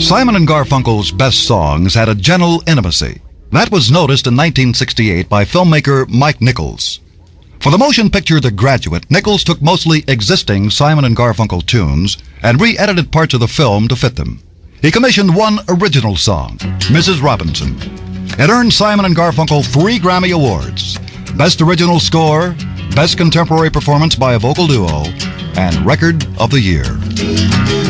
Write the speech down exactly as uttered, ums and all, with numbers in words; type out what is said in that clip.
Simon and Garfunkel's best songs had a gentle intimacy. That was noticed in nineteen sixty-eight by filmmaker Mike Nichols. For the motion picture The Graduate, Nichols took mostly existing Simon and Garfunkel tunes and re-edited parts of the film to fit them. He commissioned one original song, Missus Robinson. It earned Simon and Garfunkel three Grammy Awards: Best Original Score, Best Contemporary Performance by a Vocal Duo, and Record of the Year.